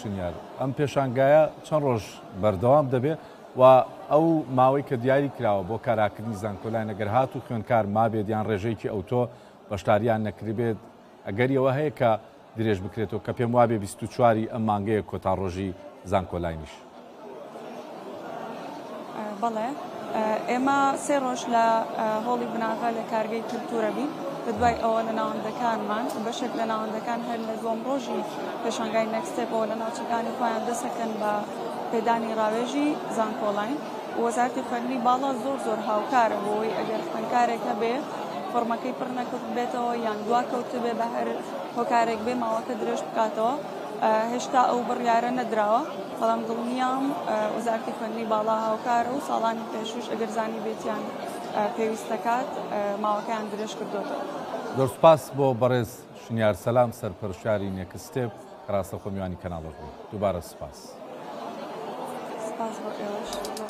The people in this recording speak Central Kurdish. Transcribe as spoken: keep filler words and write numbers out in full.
شنیار ئەم پێشانگایە چەند ڕۆژ بەردەوام دەبێت و ئەو ماوەی کە دیاری کراوە بۆ کاراکردنی زانکۆلای نەگەر هات و خوێنکار مابێت یان ڕێژەیەکی ئەوتۆ بەشداریان نەکردبێت ئەگەریەوە هەیە کە درێژ بکرێتەوە کە پێم وابێ بیست و چواری ئەم مانگەیە کۆتا ڕۆژی زانکۆلاینیش. بەڵێ ئێمە سێ ڕۆژ لە هۆڵی بناغە لە کارگەی کلتورە بین بە دوای ئەوە لە ناوەندەکانمان بەشێک لە ناوەندەکان هەر لە دووەم ڕۆژی پێشانگای نەکستێپەوە لە ناوچەکانی خۆیان دەسەکەن بە پێدانی ڕاوێژی زانکۆلاین. وەزارەتی فەرمی باڵا زۆر زۆر هاوکارە بۆی ئەگەر خوێندکارێک هەبێ فۆرمەکەی پڕ نەکەوت بێتەوە یان دوا کەوت بێ بە هەر هۆکارێک بێ ماوەکە درێژ بکاتەوە. هێشتا ئەو بڕیارە نەدراوە بەڵام دڵنیام وەزارەتی فەرمی باڵا هاوکارە و ساڵانی پێشوش ئەگەر زانی بێتیان پێویستەکات ماوەکەیان درێژ کردوتەوە. زۆر سوپاس بۆ بەڕێز شنیار سەلام سەرپەرشتیاری نێکستێپ ڕاستەخۆ میوانی کەناڵەکە دووبارە سوپاس. سپاس بۆ ئێوەش.